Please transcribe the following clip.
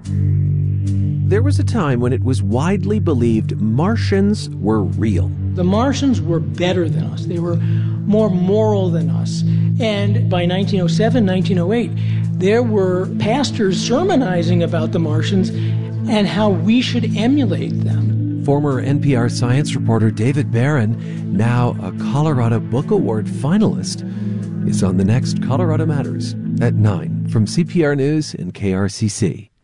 There was a time when it was widely believed Martians were real. The Martians were better than us. They were more moral than us. And by 1907, 1908, there were pastors sermonizing about the Martians and how we should emulate them. Former NPR science reporter David Barron, now a Colorado Book Award finalist, is on the next Colorado Matters at 9 from CPR News and KRCC.